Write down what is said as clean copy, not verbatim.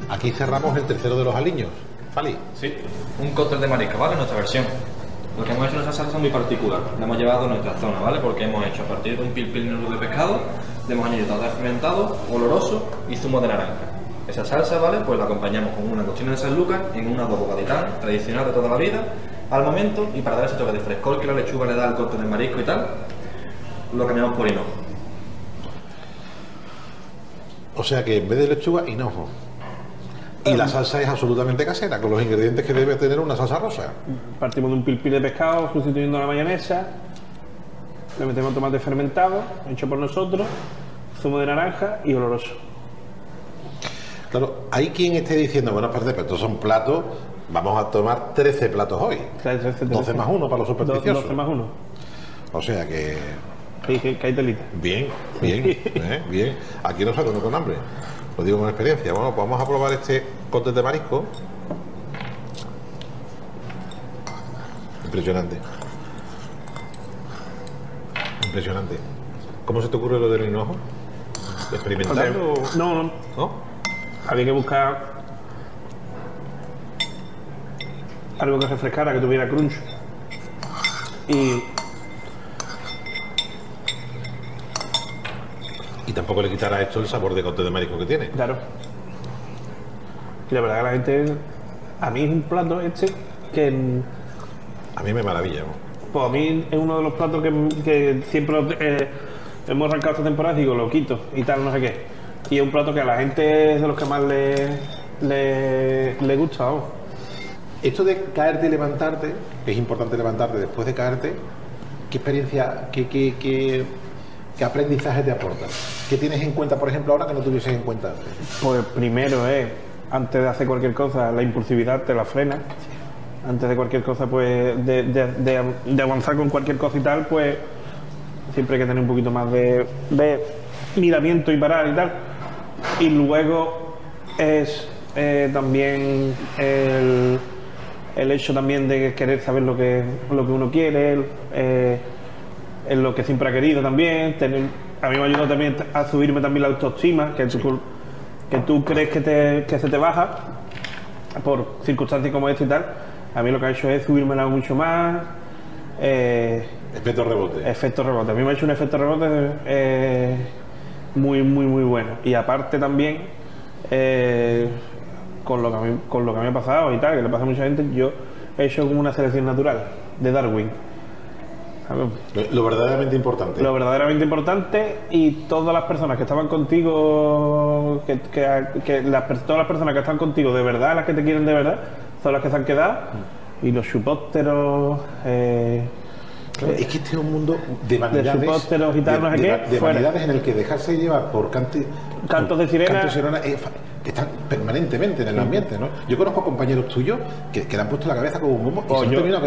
Aquí cerramos el tercero de los aliños. Fali. Sí, un cóctel de marisco, ¿vale? Nuestra versión. Lo que hemos hecho en esa salsa es muy particular. La hemos llevado a nuestra zona, ¿vale? Porque hemos hecho a partir de un pil pil negro de pescado, le hemos añadido tartar fermentado, oloroso y zumo de naranja. Esa salsa, ¿vale? Pues la acompañamos con una cocina de San Lucas en un adobo gaditano tradicional de toda la vida, al momento, y para dar ese toque de frescor que la lechuga le da al cóctel de marisco y tal, lo cambiamos por hinojo. O sea que en vez de lechuga, hinojo. Y la salsa es absolutamente casera, con los ingredientes que debe tener una salsa rosa. Partimos de un pil pil de pescado, sustituyendo la mayonesa. Le metemos tomate fermentado, hecho por nosotros, zumo de naranja y oloroso. Claro, hay quien esté diciendo, bueno, aparte, pero estos son platos, vamos a tomar 13 platos hoy. 12 más 1 para los supersticiosos. 12 más 1. O sea que... Que hay telita. Bien, bien. Aquí no salgo con hambre. Lo digo con experiencia. Bueno, pues vamos a probar este cóctel de marisco. Impresionante. Impresionante. ¿Cómo se te ocurre lo del hinojo? ¿Experimentando? No. Había que buscar algo que refrescara, que tuviera crunch. Y tampoco le quitará esto el sabor de cóctel de marisco que tiene. Claro. Y la verdad que la gente... A mí es un plato que... A mí me maravilla, ¿no? Pues a mí es uno de los platos que siempre hemos arrancado esta temporada y digo, lo quito y tal, no sé qué. Y es un plato que a la gente es de los que más le gusta, vamos. Esto de caerte y levantarte, es importante levantarte después de caerte, ¿qué experiencia, qué aprendizaje te aporta? ¿Qué tienes en cuenta, por ejemplo, ahora que no tuvieses en cuenta antes? Pues primero antes de hacer cualquier cosa, la impulsividad te la frena. Antes de cualquier cosa, pues, de avanzar con cualquier cosa y tal, pues, siempre hay que tener un poquito más de miramiento y parar y tal. Y luego es también el hecho también de querer saber lo que uno quiere, es lo que siempre ha querido también. A mí me ayudó también a subirme también la autoestima, que tú crees que se te baja por circunstancias como esta y tal. A mí lo que ha hecho es subírmela mucho más. Efecto rebote. Efecto rebote. A mí me ha hecho un efecto rebote muy bueno. Y aparte también, con lo que a mí me ha pasado y tal, que le pasa a mucha gente, yo he hecho como una selección natural de Darwin. Lo verdaderamente importante. Lo verdaderamente importante, y todas las personas que estaban contigo, todas las personas que están contigo de verdad, las que te quieren de verdad, son las que se han quedado. Y los chupósteros... Claro, es que este es un mundo de vanidades, de chupósteros y tal, no sé qué, de vanidades en el que dejarse llevar por cantos de sirena están permanentemente en el ambiente, ¿no? Yo conozco compañeros tuyos que le han puesto la cabeza como un bombo y